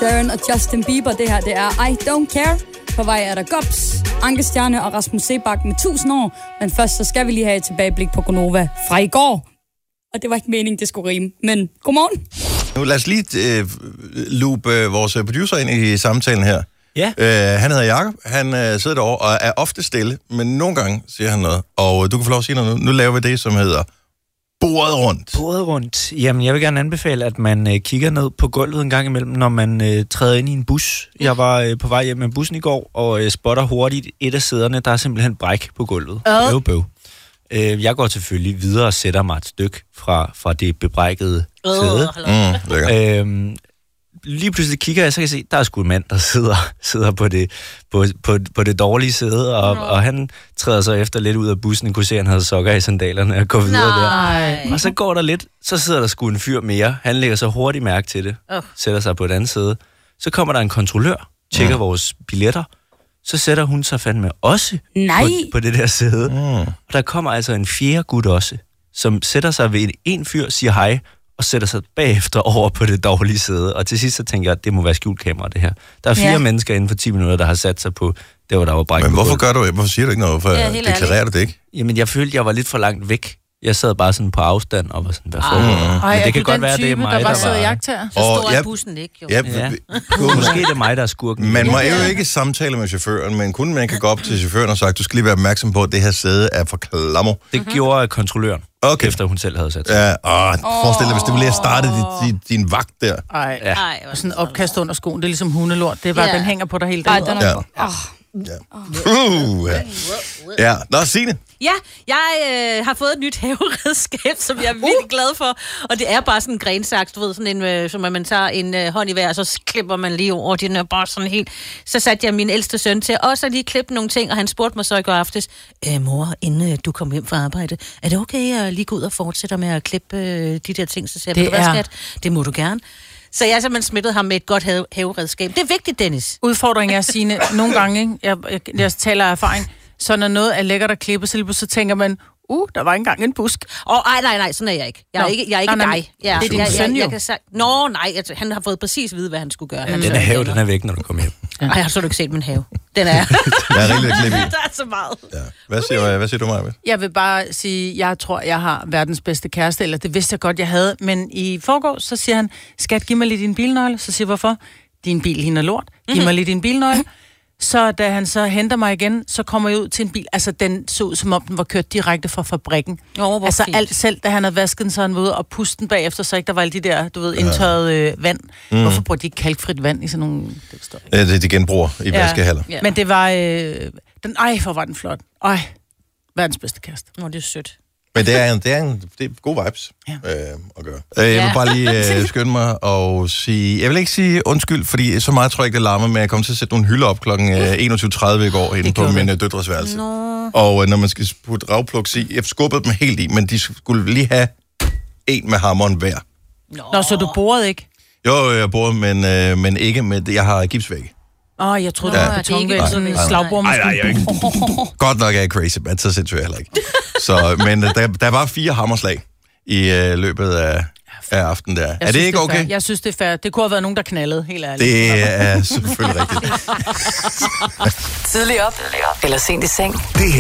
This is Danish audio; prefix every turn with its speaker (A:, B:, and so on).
A: Sharon og Justin Bieber. Det her, det er I Don't Care. På vej er der Gops, Anke Stjerne og Rasmus Sebak med 1000 år. Men først så skal vi lige have et tilbageblik på Gonova fra i går. Og det var ikke meningen, det skulle rime. Men godmorgen.
B: Nu lad os lige loope vores producer ind i samtalen her.
C: Ja.
B: Han hedder Jakob. Han sidder derovre og er ofte stille, men nogle gange siger han noget. Og du kan få lov at sige noget nu. Nu laver vi det, som hedder bordet rundt.
C: Bordet rundt. Jamen, jeg vil gerne anbefale, at man kigger ned på gulvet en gang imellem, når man træder ind i en bus. Jeg var på vej hjem med bussen i går, og spotter hurtigt et af sæderne. Der er simpelthen bræk på gulvet. Bøv. Jeg går selvfølgelig videre og sætter mig et stykke fra det bebrækkede sæde. Lige pludselig kigger jeg, så kan jeg se, der er sgu en mand, der sidder på det dårlige sæde, og han træder så efter lidt ud af bussen, og kunne se, at han havde sokker i sandalerne og går videre der. Og så går der lidt, så sidder der sgu en fyr mere. Han lægger så hurtigt mærke til det, sætter sig på et andet sæde. Så kommer der en kontrollør, tjekker vores billetter, så sætter hun sig fandme også på det der sæde. Og der kommer altså en fjerde gut også, som sætter sig ved en fyr, siger hej, og sætter sig bagefter over på det dårlige sæde. Og til sidst så tænker jeg, at det må være skjultkamera, det her. Der er 4 mennesker inden for 10 minutter, der har sat sig på der, hvor der var bræk.
B: Men hvorfor siger du ikke noget? Hvorfor deklarerer du det ikke?
C: Jamen, jeg følte, jeg var lidt for langt væk. Jeg sad bare sådan på afstand og var sådan, hvad foregår? Men det kan godt være, det er mig, der
D: bare sidder jagttager.
E: Så stor er bussen ikke, jo.
B: Ja.
C: Måske det er mig, der er skurken.
B: Man må jo ikke samtale med chaufføren, men kun man kan gå op til chaufføren og sige, du skal lige være opmærksom på, at det her sæde er for klammer.
C: Det gjorde kontrolløren, efter hun selv havde sat sig.
B: Ja, forestil dig, hvis det ville have startet din vagt der.
D: Ej, og sådan en opkast under skoen, det er ligesom hundelort. Det er bare, den hænger på dig hele dagen.
B: Ja. Nå, Signe.
E: Ja, jeg har fået et nyt haveredskab, som jeg er virkelig glad for. Og det er bare sådan en grensaks, du ved, sådan en, som man tager en hånd i hver, og så klipper man lige over. Den er bare sådan helt. Så satte jeg min ældste søn til også at lige klippe nogle ting, og han spurgte mig så i går aftes, mor, inden du kom hjem fra arbejde, er det okay at lige gå ud og fortsætte med at klippe de der ting? Så siger jeg, skat? Det må du gerne. Så jeg har simpelthen smittet ham med et godt haveredskab. Det er vigtigt, Dennis.
D: Udfordringen er, Signe, nogle gange, ikke? Jeg taler af erfaring, så når noget er lækkert at klippe, så tænker man, der var engang en busk.
E: Nej, sådan er jeg ikke. Jeg er ikke dig.
D: Det er din søn jo.
E: Han har fået præcis at vide, hvad han skulle gøre.
C: Den have, den er væk, når du kommer hjem.
E: Nej, har du ikke set min have? Den er...
B: Jeg er rigtig klip i.
E: Der er så meget.
B: Ja. Hvad siger du, Maja?
D: Jeg vil bare sige, jeg tror, jeg har verdens bedste kæreste, eller det vidste jeg godt, jeg havde. Men i forgårs, så siger han, skat, giv mig lige din bilnøgle. Så siger jeg, hvorfor? Din bil hende lort. Giv mig lige din bilnøgle. Så da han så henter mig igen, så kommer jeg ud til en bil. Altså, den så ud, som om den var kørt direkte fra fabrikken. Altså, alt selv, da han havde vasket den, så han var ude og puste den bagefter, så ikke der var alle de der, du ved, indtørret vand. Hvorfor bruger de ikke kalkfrit vand i sådan nogle... Det forstår jeg ikke.
B: Det er de genbruger i vaskehaller.
D: Ja. Men det var... hvor var den flot. Verdens bedste kæreste.
E: Det er sødt.
B: Men det er gode vibes at gøre. Jeg vil bare lige skynde mig og sige... Jeg vil ikke sige undskyld, fordi så meget tror jeg ikke, det larmer, men jeg kom til at sætte nogle hylder op kl. 21.30 i går inde på min døtres værelse. Og når man skal putte ravplugs i... Jeg skubbede dem helt i, men de skulle lige have en med hammeren hver.
D: Nå, så du borede ikke?
B: Jo, jeg borede, men ikke med... Jeg har gipsvæg.
D: Jeg troede, det var betonvæg, sådan en slagbord.
B: Nej, jeg er ikke. Godt nok er jeg crazy, men så sindssygt jeg heller ikke. Så, men der var 4 hammerslag i løbet af aftenen der. Er det ikke okay?
D: Jeg synes, det er fair. Det kunne have været nogen, der knaldede, helt ærligt.
B: Det er selvfølgelig rigtigt.
F: Tidlig op, eller sent i seng.
G: Det